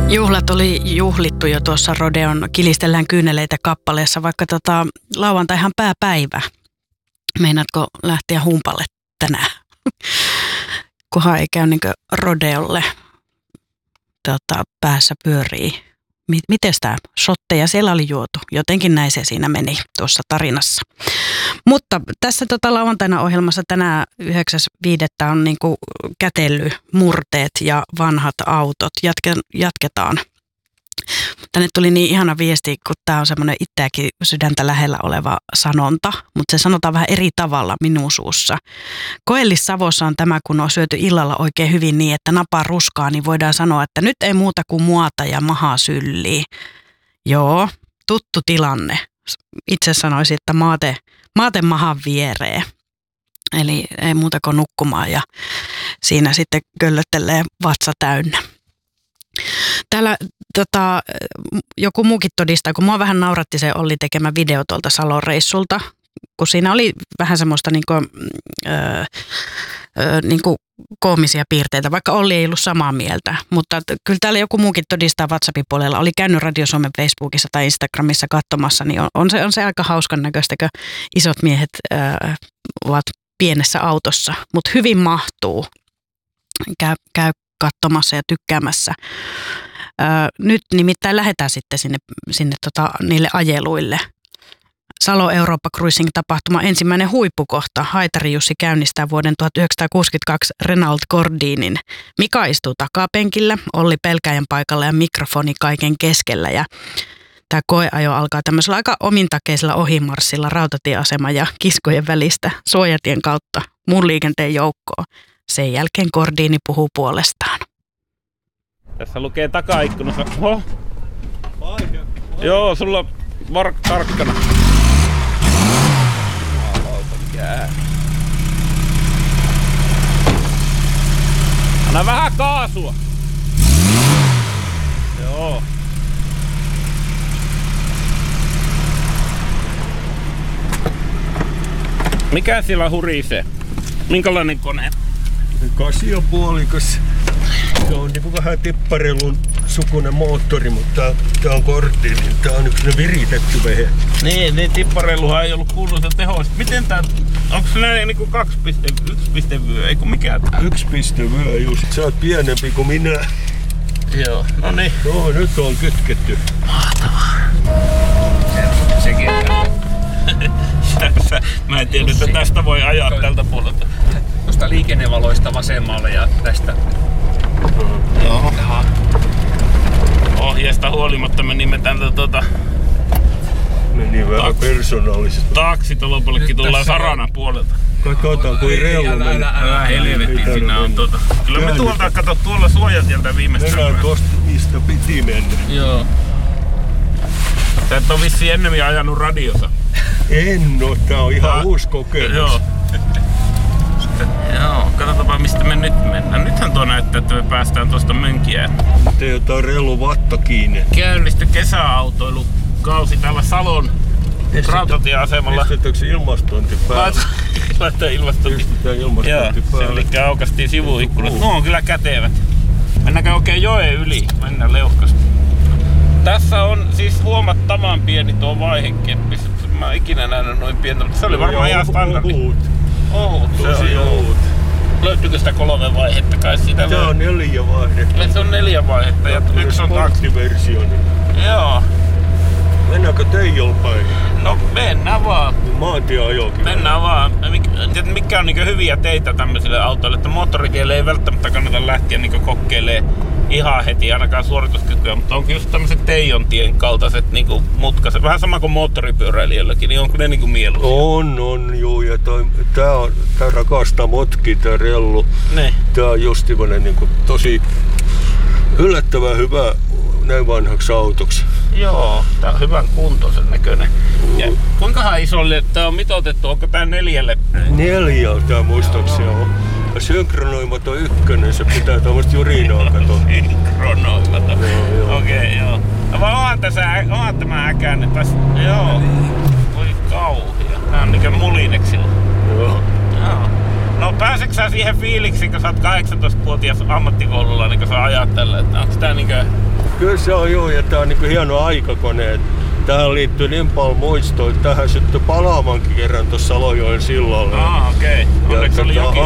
Juhlat oli juhlittu jo tuossa Rodeon Kilistellään kyyneleitä -kappaleessa, vaikka lauantaihan pääpäivä. Meinaatko lähteä humpalle tänään? Kunhan ei käy niinkö Rodeolle päässä pyörii. Miten tämä shotteja siellä oli juotu? Jotenkin näin se siinä meni tuossa tarinassa. Mutta tässä lauantaina ohjelmassa tänään 9.5. on niinku kätelymurteet ja vanhat autot. Jatketaan. Tänne tuli niin ihana viesti, kun tämä on semmoinen itseäkin sydäntä lähellä oleva sanonta, mutta se sanotaan vähän eri tavalla minun suussa. Koellis-Savossa on tämä, kun on syöty illalla oikein hyvin niin, että napaa ruskaa, niin voidaan sanoa, että nyt ei muuta kuin muota ja mahaa syllii. Joo, tuttu tilanne. Itse sanoisin, että maate mahan viereen. Eli ei muuta kuin nukkumaan ja siinä sitten köllöttelee vatsa täynnä. Täällä joku muukin todistaa, kun mua vähän nauratti se Olli tekemä video tuolta Salon reissulta, kun siinä oli vähän semmoista niinku koomisia piirteitä, vaikka Olli ei ollut samaa mieltä. Mutta kyllä täällä joku muukin todistaa WhatsAppin puolella, oli käynyt Radio Suomen Facebookissa tai Instagramissa katsomassa, niin on se aika hauskan näköistä, kun isot miehet ovat pienessä autossa, mutta hyvin mahtuu. Käy katsomassa ja tykkäämässä. Nyt nimittäin lähdetään sitten sinne niille ajeluille. Salo Eurooppa Cruising -tapahtuma ensimmäinen huippukohta. Haitari Jussi käynnistää vuoden 1962 Renault Gordinin. Mika istuu takapenkillä, Olli pelkäjän paikalla ja mikrofoni kaiken keskellä. Ja tämä koeajo alkaa tämmöisellä aika omintakeisella ohimarssilla rautatieasema ja kiskojen välistä suojatien kautta muun liikenteen joukkoon. Sen jälkeen Gordini puhuu puolestaan. Tässä lukee takaikkunassa. Oho. Joo, sulla on tarkkana. Anna vähän kaasua. Joo. Mikä siellä hurisee? Minkälainen kone? 8,5. Se on niinku vähän tipparelun sukunen moottori, mutta tää on kortti, niin tää on yksi viritetty vehe. Niin tipparelluhan ei ollut kuuluisa tehoista. Miten tää, onks näin niinku 1 vyö, eiku mikään tää? 1 vyö just. Sä oot pienempi kuin minä. Joo, no niin. Joo, nyt on kytketty. Mahtavaa. Sekin. Mä en tiedä, että tästä voi ajaa tältä puolelta. Tuosta liikennevaloista vasemmalle ja tästä. Joo. Ohjeesta huolimatta menimme tältä Meni vähän persoonallisesti. Taksitolopollekin tullaan Sarana puolelta. Katsotaan kuin rellu meni. Älä helvetti, siinä on Kyllä me tuolta, kato tuolla suojatieltä viimeistä. Mennään tosta, mistä piti mennä. Joo. Sä et oo vissiin ennemmin ajanut radiota. En oo, tää on ihan uusi kokemus. Joo. Joo, katsotaanpa mistä me nyt mennään. Nythän tuo näyttää, että me päästään tuosta Mönkiään. Nyt ei jotain rellu vatta kiinni. Käynnisty kesäautoilukausi täällä Salon rautatieasemalla. Pistetäänkö ilmastointi päälle? Laittaa ilmastointi. Pistetään ilmastointi päälle. Joo, eli aukaistiin sivuikkunat. No on kyllä kätevät. Mennäänkö oikein joen yli? Mennään leuhkasti. Tässä on siis huomattavan pieni tuo vaihekeppi. Mä oon ikinä nähnyt noin pientä, mutta se oli varmaan ihan standardi. Ohut, se on ohut. Löytyykö sitä 3 vaihetta kai siitä? Tää on 4 vaihetta. Se on 4 vaihetta ja yksi on sporttiversio. Joo. Mennäänkö Teijon päin? No mennään vaan. Maantieajokin. Mennään vaan. Mikä on niinku hyviä teitä tämmöisille autoille, että moottoritielle ei välttämättä kannata lähteä niinku kokeilemaan ihan heti ainakaan suorituskykyä, mutta onko just tämmöiset Teijontien kaltaiset niinku mutkaset, vähän sama kuin moottoripyöräilijöilläkin, niin onko ne niinku mieluisia? On juu, ja tää rakastaa motkia tää rellu. Ne. Tää on justivainen niinku tosi yllättävän hyvä näin vanhaksi autoksi. Joo, tää on hyvän kuntoisen näköinen. Ja kuinkahan isolle tää on mitoitettu? Onko tää 4? 4 tää muistaakseni on. Ja synkronoimaton 1, se pitää tämmöstä jurinaa katsoa. Synkronoimaton. Okei, joo. Vaan tämä äkäinen tässä. Joo. Voi kauhia. Tää on niinkö mulineksilla. Joo. No pääsetkö sä siihen fiiliksiin, kun sä oot 18-vuotias ammattikoululla, niin kun sä ajat tällä, että onko tää niinkö Kyllä se on joo, ja tää on niinku hieno aikakone. Tähän liittyy niin paljon muistoja, että tähän syttyi palaamankin kerran tuossa Salojoen sillalla. Okei. Onneksi oli joki